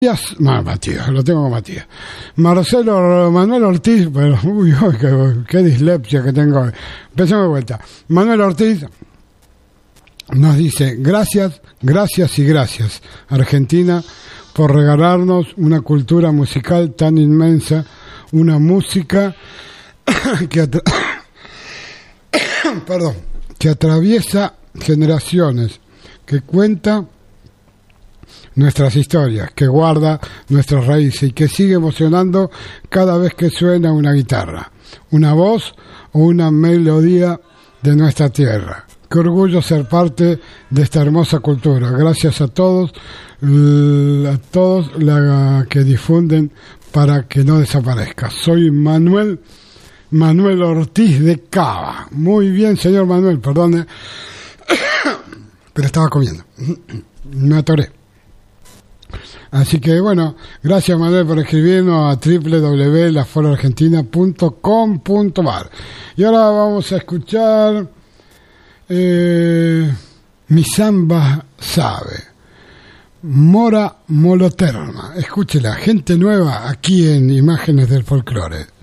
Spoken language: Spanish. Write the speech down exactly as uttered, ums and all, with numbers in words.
Matías, no, Matías, lo tengo con Matías. Marcelo Manuel Ortiz, pero uy, uy qué, qué dislexia que tengo hoy. Empecemos de vuelta. Manuel Ortiz nos dice: gracias, gracias y gracias, Argentina, por regalarnos una cultura musical tan inmensa, una música que atra- perdón, que atraviesa generaciones, que cuenta nuestras historias, que guarda nuestras raíces y que sigue emocionando cada vez que suena una guitarra, una voz o una melodía de nuestra tierra. Qué orgullo ser parte de esta hermosa cultura. Gracias a todos, a todos la que difunden para que no desaparezca. Soy Manuel Manuel Ortiz de Cava. Muy bien, señor Manuel, perdone, pero estaba comiendo, me atoré. Así que bueno, gracias Manuel por escribirnos a doble u doble u doble u punto la foro argentina punto com punto a r. Y ahora vamos a escuchar eh, Mi Samba Sabe, Mora Moloterma. Escúchela, gente nueva aquí en Imágenes del Folclore.